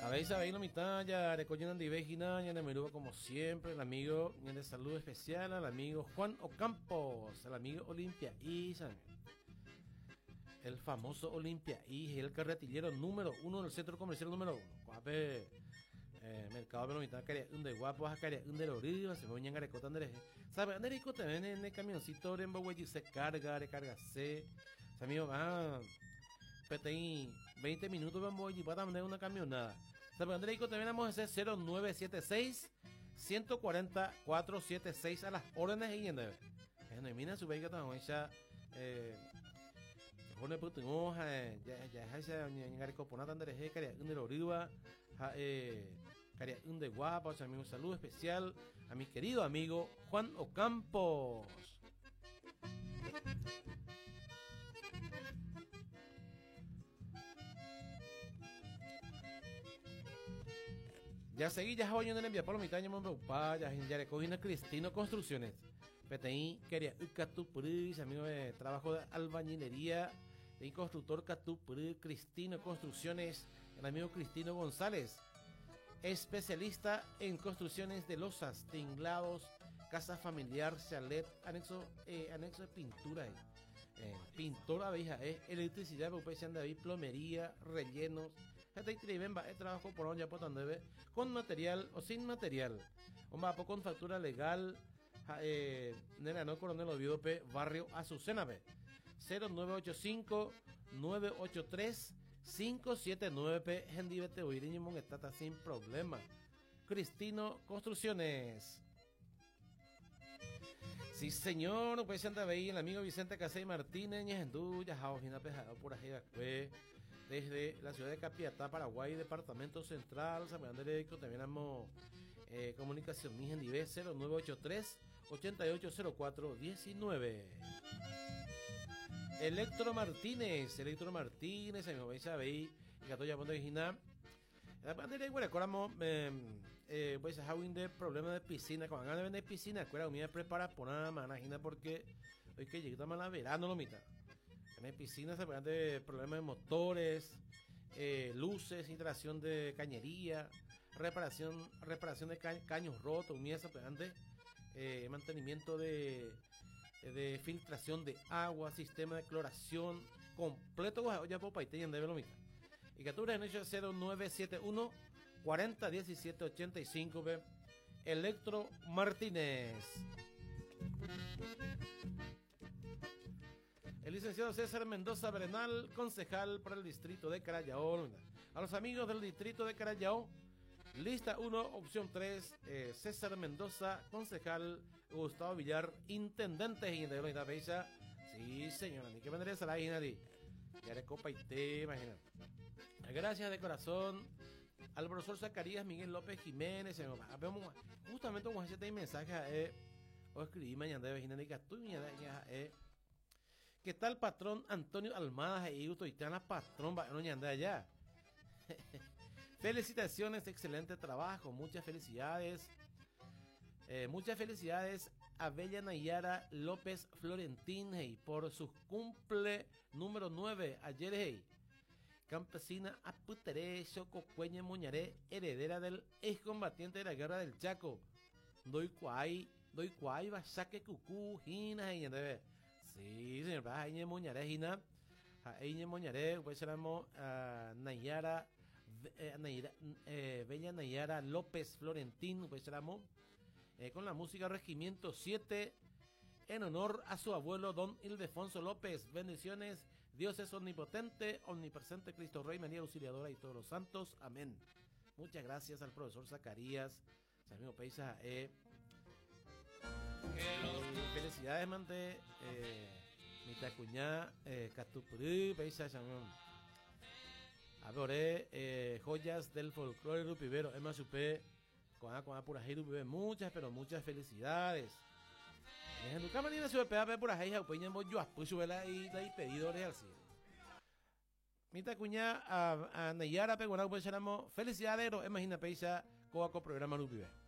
Habéis sabido mitad ya recogiendo de vejina, ya de menudo como siempre, el amigo de salud especial, el amigo Juan Ocampos, el amigo Olimpia Isa, el famoso Olimpia y el carretillero número 1 del centro comercial número 1. Guape, mercado de mitad, de guapo, de oriva, se me garecota de sabe, Anderico también en el camioncito de Mbaguay se carga, recarga C, amigo, PTI, 20 minutos vamos a llevar a una camionada. San Andreico también vamos a hacer 0976 140 476 a las órdenes y en mira su vehículo también ya pone puto ya ya llegar coponata Andrés caria un de Oriva caria un de guapa, o sea, un saludo especial a mi querido amigo Juan Ocampos. Ya seguí, ya voy en el envía por la mitad, ya recogí una Cristino Construcciones. PTI, quería Catupuri, amigo de trabajo de albañilería, de constructor Catupuri, Cristino Construcciones, el amigo Cristino González, especialista en construcciones de losas, tinglados, casa familiar, chalet, anexo de pintura, pintor abeja, electricidad, plomería, rellenos. El trabajo por donde con material o sin material. Un mapo con factura legal. No Coronel Oviedo P. Barrio Azucena B. 0985 983 579 P. Gendivete Uiriñimon Estata sin problema. Cristino Construcciones. Sí, señor, pues anda ahí el amigo Vicente Casey Martínez, ya por ahí desde la ciudad de Capiatá, Paraguay, departamento central, San Fernando de Eco, también damos comunicación mi en 0983 880419. Electro Martínez, a mi vais a ver, y que ya pongo original. La pandemia igual recordamos pues having de problemas de piscina, cuando ganan de vender piscina, cuál me prepara por nada más, imagina porque hoy que llega más la verano lo mitad. En piscina se pueden de problemas de motores, luces, instalación de cañería, reparación de caños rotos, mantenimiento de filtración de agua, sistema de cloración completo, ya por país de Belomita. Y que tú en hecho 0971 40 17 85 Electro Martínez. El licenciado César Mendoza Bernal, concejal para el distrito de Carayao. A los amigos del distrito de Carayao, lista 1, opción 3, César Mendoza, concejal, Gustavo Villar, intendente y de la Bella. Sí, señora, ni que vendría a la hija de ya copa y té, imagínate. Gracias de corazón al profesor Zacarías Miguel López Jiménez. Justamente como ese mensaje o escribí mañana de Virginia de Catuña ¿qué tal patrón Antonio Almada y Utoitana patrón de allá? Felicitaciones, excelente trabajo, muchas felicidades a Bella Nayara López Florentín por su cumple número 9 ayer. Campesina Aputeré, Chococueña Muñaré, heredera del excombatiente de la guerra del Chaco. Doy cuay, Basaque Cucú, Gina, y sí, señor, Aine Muñaré, Gina. Aine Muñaré, pues éramos Nayara, Bella Nayara López Florentín, pues éramos con la música Regimiento 7 en honor a su abuelo don Ildefonso López. Bendiciones. Dios es omnipotente, omnipresente, Cristo Rey, María Auxiliadora y todos los santos. Amén. Muchas gracias al profesor Zacarías, amigo Peisa. Felicidades, mante. Mi tacuñá, Catupuri, Peisa, a ver, joyas del folclore rupivero. Es más, supe, con pura rupivero. Muchas, pero muchas felicidades. En tu cámara tiene su PAP por ahí, Jaupeña, yo pues subela y pedidores al cielo. Mi tacuña a Neyara Peguana, pues éramos felicidades, imagina Peisa, coaco programa Lupibe.